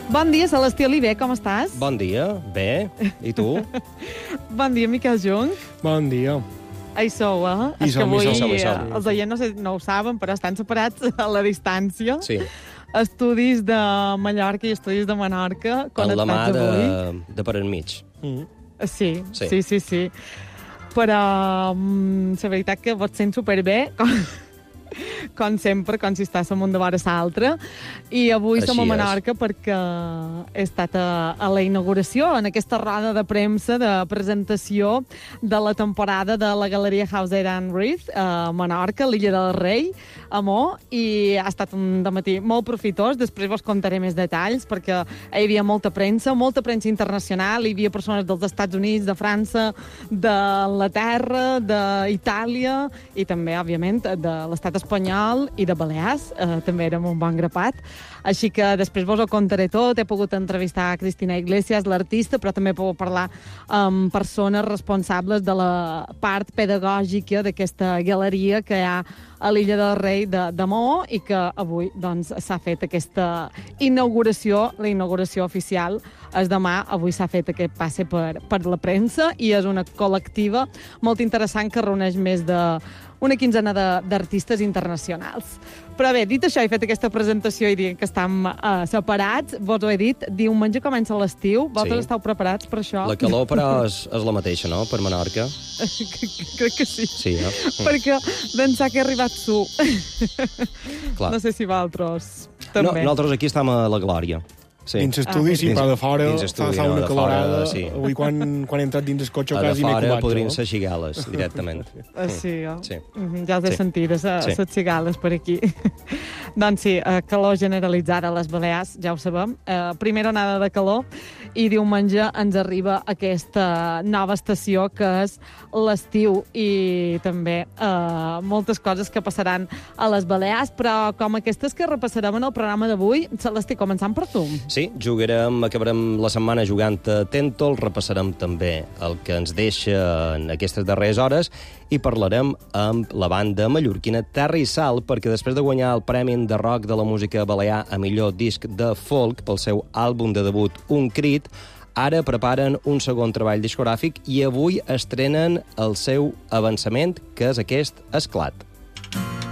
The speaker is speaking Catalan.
Bon dia, Celestí Oliver, com estàs? Bon dia, bé. I tu? Bon dia, Miquel Jung. Bon dia. Hi sou, eh? Hi som, hi som, hi som. Els oients no ho saben, però estan separats a la distància. Sí. Estudis de Mallorca i estudis de Menorca. En la mà connectats avui. de per enmig. Sí. Sí. Però la veritat que vos sent superbé, com sempre, com si estàssim un davant l'altre. I avui som a Menorca perquè he estat a la inauguració, en aquesta roda de premsa de presentació de la temporada de la Galeria House and Reef a Menorca, a l'Illa del Rei, a Mo, i ha estat un dematí molt profitós. Després vos contaré més detalls, perquè hi havia molta premsa internacional, hi havia persones dels Estats Units, de França, d'Anglaterra, d'Itàlia, i també, òbviament, de l'estat espanyol i de Balears. També érem un bon grapat. Així que després vos ho contaré tot. He pogut entrevistar a Cristina Iglesias, l'artista, però també he pogut parlar amb persones responsables de la part pedagògica d'aquesta galeria que hi ha a l'Illa del Rei de Mo, i que avui doncs, s'ha fet aquesta inauguració. La inauguració oficial és demà. Avui s'ha fet aquest passe per la premsa i és una col·lectiva molt interessant que reuneix més d'una quinzena d'artistes internacionals. Però bé, dit això, he fet aquesta presentació i dient que estem separats. Vos ho he dit, diumenge comença l'estiu. Vosaltres esteu preparats per això? La calor, però, és la mateixa, no?, per Menorca. Crec que sí. Sí, eh? Perquè d'ençà que he arribat su. Clar. No sé si vosaltres No, també. nosaltres aquí estem a la glòria. Sí. Dins estudi, sí, però de fora fa una calorada. Sí. Avui, quan he entrat dins el cotxe, A de quasi m'he fora cubat. podrien ser xigales, directament. Sí, Sí. ja us he sentit, les cigales per aquí. Doncs sí, calor generalitzada a les Balears, ja ho sabem. Primera onada de calor, i diumenge ens arriba aquesta nova estació que és l'estiu, i també moltes coses que passaran a les Balears, però com aquestes que repassarem en el programa d'avui. Celestí, començant per tu. Sí, acabarem la setmana jugant a Tèntol, repassarem també el que ens deixa en aquestes darreres hores i parlarem amb la banda mallorquina Terra i Sal, perquè després de guanyar el Premi de Rock de la Música Balear a millor disc de folk pel seu àlbum de debut Un Crit, ara preparen un segon treball discogràfic i avui estrenen el seu avançament, que és aquest Esclat.